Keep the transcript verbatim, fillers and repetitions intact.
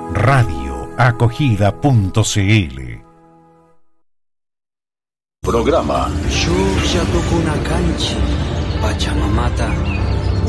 radio acogida punto c l. Programa Shuk Shatukuna Kanchi Pachamamata